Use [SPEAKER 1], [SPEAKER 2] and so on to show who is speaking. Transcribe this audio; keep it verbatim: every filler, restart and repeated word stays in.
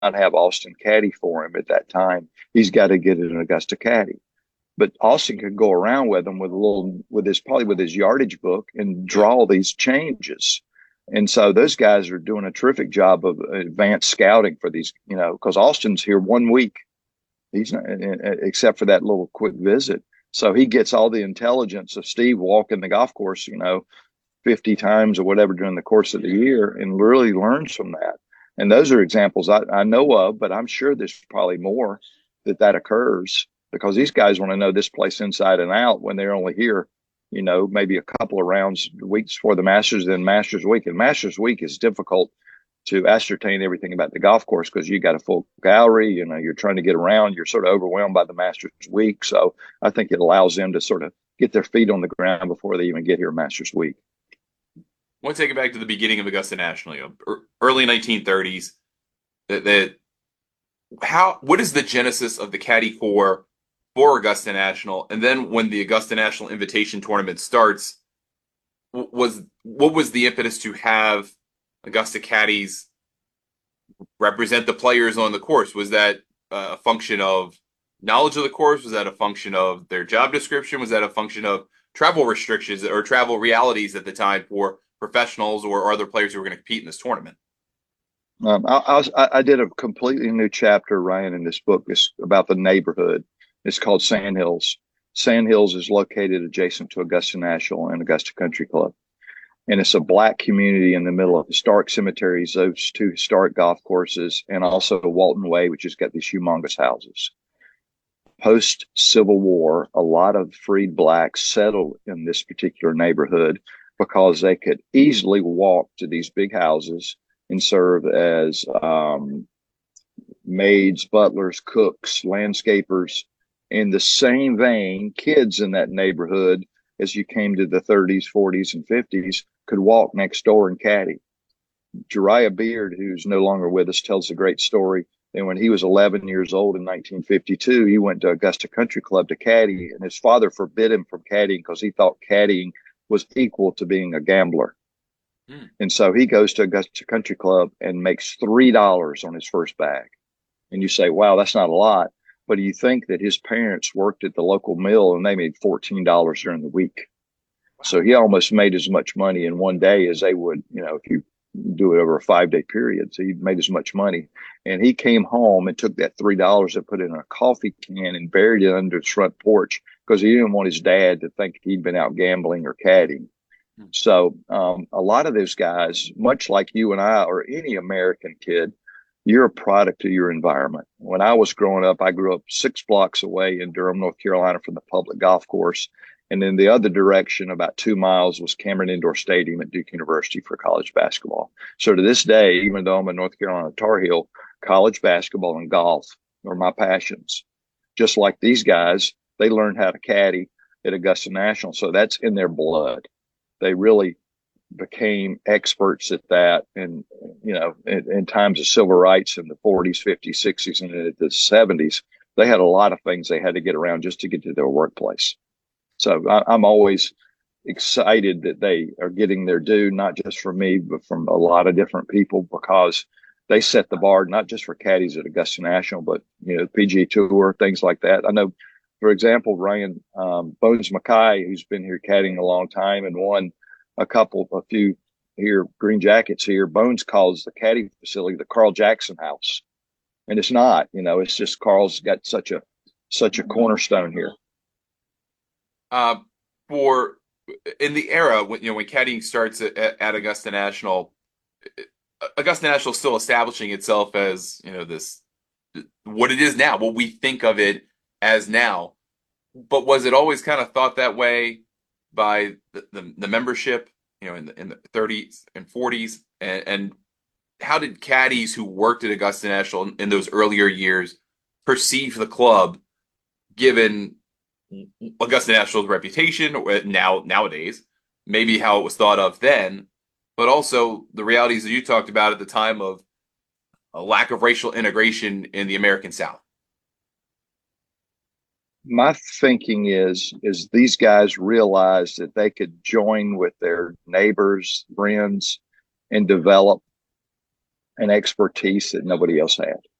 [SPEAKER 1] have Austin caddy for him at that time. He's got to get an Augusta caddy. But Austin could go around with him with a little, with his, probably with his yardage book and
[SPEAKER 2] Yeah.
[SPEAKER 1] draw these changes. And so those guys are doing a terrific job of advanced scouting for these, you know, because Austin's here one week. He's not, except for that little quick visit. So he gets all the intelligence of Steve walking the golf course, you know, fifty times or whatever during the course of the year and really learns from that. And those are examples I, I know of, but I'm sure there's probably more that that occurs because these guys want to know this place inside and out when they're only here, you know, maybe a couple of rounds, weeks for the Masters, then Masters Week. And Masters Week is difficult to ascertain everything about the golf course because you got a full gallery, you know, you're trying to get around, you're sort of overwhelmed by the Masters Week. So I think it allows them to sort of get their feet on the ground before they even get here Masters Week.
[SPEAKER 2] I want to take it back to the beginning of Augusta National, you know, early nineteen thirties. That that how what is the genesis of the Caddy Corps for Augusta National, and then when the Augusta National Invitation Tournament starts, was what was the impetus to have Augusta caddies represent the players on the course? Was that a function of knowledge of the course? Was that a function of their job description? Was that a function of travel restrictions or travel realities at the time for professionals or other players who were going to compete in this tournament?
[SPEAKER 1] Um, I, I, I did a completely new chapter, Ryan, in this book. It's about the neighborhood. It's called Sandhills. Sandhills is located adjacent to Augusta National and Augusta Country Club. And it's a black community in the middle of historic cemeteries, those two historic golf courses, and also Walton Way, which has got these humongous houses. Post Civil War, a lot of freed blacks settled in this particular neighborhood because they could easily walk to these big houses and serve as um, maids, butlers, cooks, landscapers. In the same vein, kids in that neighborhood, as you came to the thirties, forties, and fifties, could walk next door and caddy. Jariah Beard, who's no longer with us, tells a great story. And when he was eleven years old in nineteen fifty-two, he went to Augusta Country Club to caddy, and his father forbid him from caddying because he thought caddying was equal to being a gambler.
[SPEAKER 2] Hmm.
[SPEAKER 1] And so he goes to Augusta Country Club and makes three dollars on his first bag. And you say, wow, that's not a lot. But you think that his parents worked at the local mill and they made fourteen dollars during the week. So he almost made as much money in one day as they would, you know, if you do it over a five day period. So he made as much money. And he came home and took that three dollars and put it in a coffee can and buried it under his front porch because he didn't want his dad to think he'd been out gambling or caddying.
[SPEAKER 2] Hmm.
[SPEAKER 1] So um, a lot of those guys, much like you and I or any American kid, you're a product of your environment. When I was growing up, I grew up six blocks away in Durham, North Carolina from the public golf course. And in the other direction, about two miles, was Cameron Indoor Stadium at Duke University for college basketball. So to this day, even though I'm a North Carolina Tar Heel, college basketball and golf are my passions. Just like these guys, they learned how to caddy at Augusta National. So that's in their blood. They really became experts at that. And, you know, in, in times of civil rights in the forties, fifties, sixties, and the seventies, they had a lot of things they had to get around just to get to their workplace. So I, I'm always excited that they are getting their due, not just from me, but from a lot of different people, because they set the bar, not just for caddies at Augusta National, but, you know, P G A Tour, things like that. I know, for example, Ryan um, Bones Mackay, who's been here caddying a long time and won a couple, a few here, green jackets here. Bones calls the caddy facility the Carl Jackson House. And it's not, you know, it's just Carl's got such a, such a cornerstone here.
[SPEAKER 2] Uh, for in the era when you know when caddying starts at, at Augusta National, Augusta National is still establishing itself as you know this what it is now, what we think of it as now. But was it always kind of thought that way by the, the, the membership, you know, in the in the thirties and forties, and, and how did caddies who worked at Augusta National in, in those earlier years perceive the club, given Augusta National's reputation now nowadays, maybe how it was thought of then, but also the realities that you talked about at the time of a lack of racial integration in the American South?
[SPEAKER 1] My thinking is is these guys realized that they could join with their neighbors, friends, and develop and expertise that nobody else had.